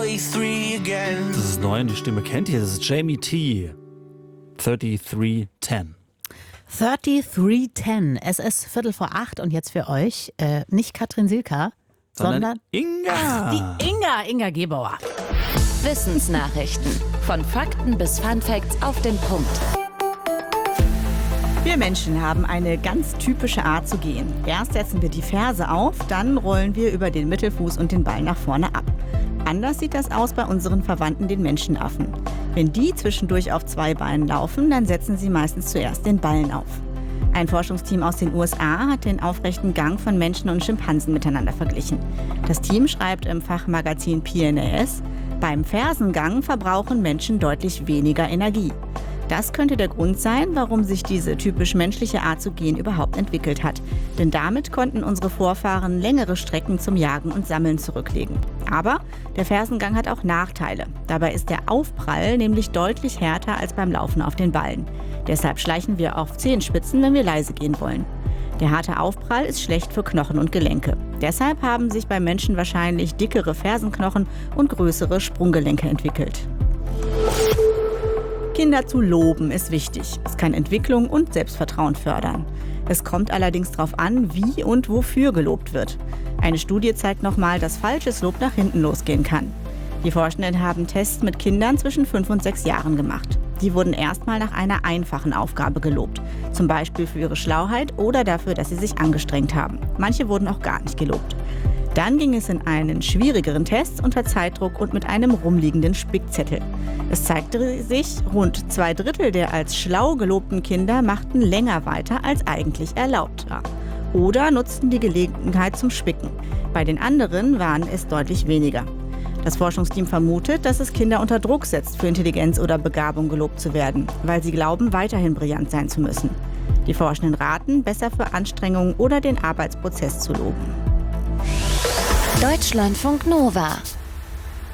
33 again. Das ist neu und die Stimme kennt ihr. Das ist Jamie T. 3310. 3310. Es ist 7:45 und jetzt für euch nicht Katrin Silka, sondern Inga. Die Inga Gebauer. Wissensnachrichten. Von Fakten bis Funfacts auf den Punkt. Wir Menschen haben eine ganz typische Art zu gehen. Erst setzen wir die Ferse auf, dann rollen wir über den Mittelfuß und den Ball nach vorne ab. Anders sieht das aus bei unseren Verwandten, den Menschenaffen. Wenn die zwischendurch auf 2 Beinen laufen, dann setzen sie meistens zuerst den Ballen auf. Ein Forschungsteam aus den USA hat den aufrechten Gang von Menschen und Schimpansen miteinander verglichen. Das Team schreibt im Fachmagazin PNAS, beim Fersengang verbrauchen Menschen deutlich weniger Energie. Das könnte der Grund sein, warum sich diese typisch menschliche Art zu gehen überhaupt entwickelt hat. Denn damit konnten unsere Vorfahren längere Strecken zum Jagen und Sammeln zurücklegen. Aber der Fersengang hat auch Nachteile. Dabei ist der Aufprall nämlich deutlich härter als beim Laufen auf den Ballen. Deshalb schleichen wir auf Zehenspitzen, wenn wir leise gehen wollen. Der harte Aufprall ist schlecht für Knochen und Gelenke. Deshalb haben sich beim Menschen wahrscheinlich dickere Fersenknochen und größere Sprunggelenke entwickelt. Kinder zu loben ist wichtig. Es kann Entwicklung und Selbstvertrauen fördern. Es kommt allerdings darauf an, wie und wofür gelobt wird. Eine Studie zeigt nochmal, dass falsches Lob nach hinten losgehen kann. Die Forschenden haben Tests mit Kindern zwischen 5 und 6 Jahren gemacht. Die wurden erstmal nach einer einfachen Aufgabe gelobt. Zum Beispiel für ihre Schlauheit oder dafür, dass sie sich angestrengt haben. Manche wurden auch gar nicht gelobt. Dann ging es in einen schwierigeren Test unter Zeitdruck und mit einem rumliegenden Spickzettel. Es zeigte sich, rund 2/3 der als schlau gelobten Kinder machten länger weiter, als eigentlich erlaubt war. Oder nutzten die Gelegenheit zum Spicken. Bei den anderen waren es deutlich weniger. Das Forschungsteam vermutet, dass es Kinder unter Druck setzt, für Intelligenz oder Begabung gelobt zu werden, weil sie glauben, weiterhin brillant sein zu müssen. Die Forschenden raten, besser für Anstrengungen oder den Arbeitsprozess zu loben. Deutschlandfunk Nova